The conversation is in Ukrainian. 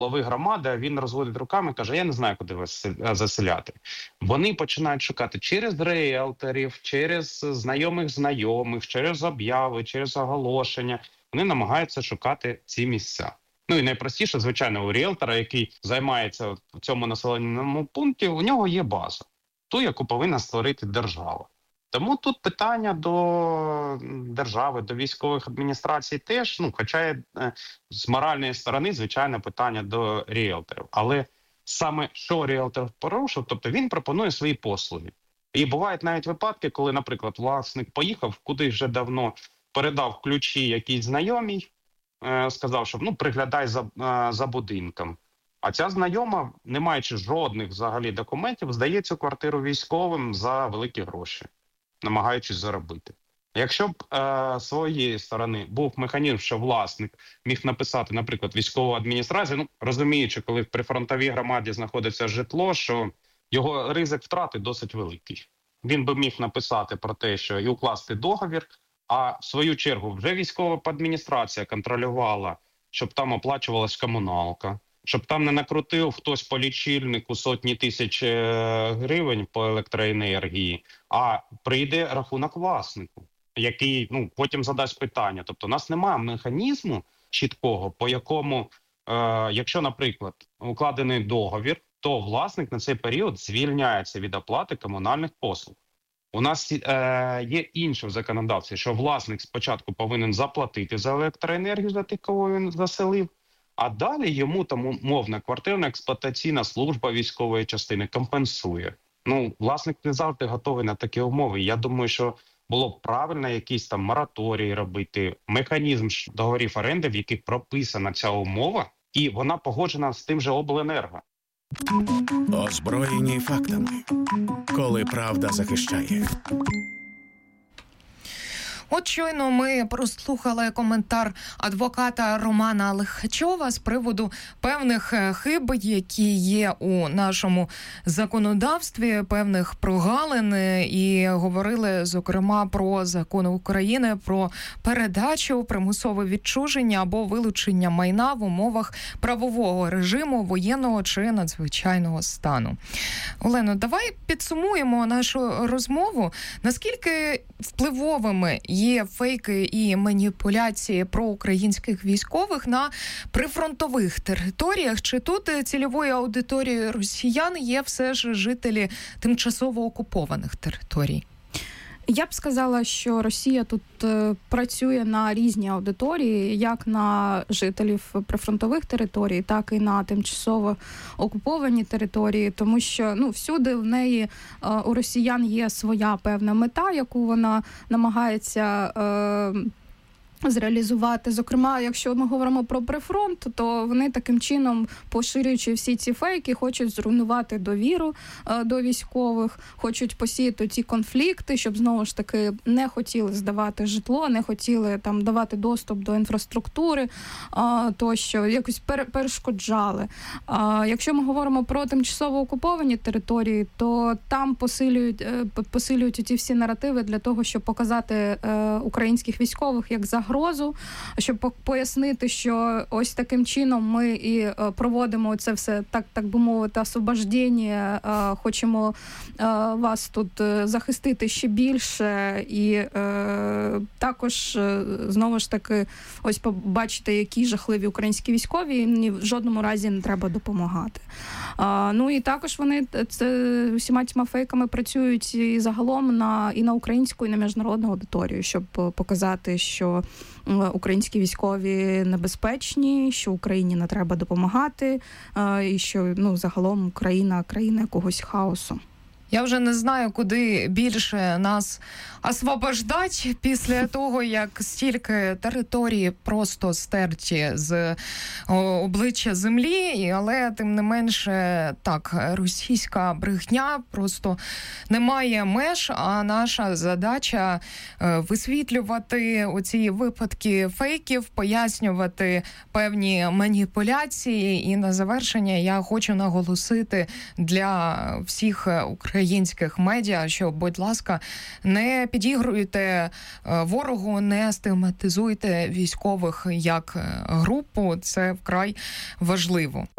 голови громади, а він розводить руками, каже, я не знаю, куди вас заселяти. Вони починають шукати через ріелторів, через знайомих, через обяви, через оголошення. Вони намагаються шукати ці місця. Ну і найпростіше, звичайно, у ріелтора, який займається в цьому населеному пункті, у нього є база, ту, яку повинна створити держава. Тому тут питання до держави, до військових адміністрацій теж, хоча з моральної сторони, звичайно, питання до ріелторів. Але саме що ріелтор порушив, тобто він пропонує свої послуги. І бувають навіть випадки, коли, наприклад, власник поїхав кудись вже давно, передав ключі якійсь знайомій, сказав, що приглядай за будинком. А ця знайома, не маючи жодних взагалі документів, здає цю квартиру військовим за великі гроші, намагаючись заробити. Якщо б з своєї сторони був механізм, що власник міг написати, наприклад, військову адміністрацію, розуміючи, коли в прифронтовій громаді знаходиться житло, що його ризик втрати досить великий. Він би міг написати про те, що і укласти договір, а в свою чергу вже військова адміністрація контролювала, щоб там оплачувалась комуналка, щоб там не накрутив хтось по лічильнику сотні тисяч гривень по електроенергії, а прийде рахунок власнику, який потім задасть питання. Тобто у нас немає механізму чіткого, по якому, якщо, наприклад, укладений договір, то власник на цей період звільняється від оплати комунальних послуг. У нас є інше в законодавстві, що власник спочатку повинен заплатити за електроенергію за тих, кого він заселив, а далі йому там умовна квартирна експлуатаційна служба військової частини компенсує. Власник не завжди готовий на такі умови. Я думаю, що було б правильно якийсь там мораторій робити, механізм договорів оренди, в яких прописана ця умова, і вона погоджена з тим же обленерго. Озброєні фактами. Коли правда захищає. От щойно ми прослухали коментар адвоката Романа Лихачова з приводу певних хиб, які є у нашому законодавстві, певних прогалин, і говорили, зокрема, про закон України про передачу, примусове відчуження або вилучення майна в умовах правового режиму, воєнного чи надзвичайного стану. Олено, давай підсумуємо нашу розмову. Наскільки впливовими є фейки і маніпуляції проукраїнських військових на прифронтових територіях? Чи тут цільовою аудиторією росіян є все ж жителі тимчасово окупованих територій? Я б сказала, що Росія тут працює на різні аудиторії, як на жителів прифронтових територій, так і на тимчасово окуповані території, тому що всюди в неї у росіян є своя певна мета, яку вона намагається зреалізувати. Зокрема, якщо ми говоримо про прифронт, то вони таким чином, поширюючи всі ці фейки, хочуть зруйнувати довіру до військових, хочуть посіяти ці конфлікти, щоб знову ж таки не хотіли здавати житло, не хотіли там давати доступ до інфраструктури, тощо, якось перешкоджали. Якщо ми говоримо про тимчасово окуповані території, то там посилюють ці всі наративи для того, щоб показати українських військових як загрозу, щоб пояснити, що ось таким чином ми і проводимо це все, так би мовити, освобождення, хочемо вас тут захистити ще більше, і також, знову ж таки, ось побачите, які жахливі українські військові, і в жодному разі не треба допомагати. І також вони всіма цими фейками працюють і загалом на українську, і на міжнародну аудиторію, щоб показати, що українські військові небезпечні, що Україні не треба допомагати, і що загалом Україна – країна якогось хаосу. Я вже не знаю, куди більше нас освобождати після того, як стільки території просто стерті з обличчя землі, але тим не менше, так, російська брехня просто не має меж, а наша задача висвітлювати оці випадки фейків, пояснювати певні маніпуляції. І на завершення я хочу наголосити для всіх українських медіа, що, будь ласка, не підігруйте ворогу, не стигматизуйте військових як групу. Це вкрай важливо.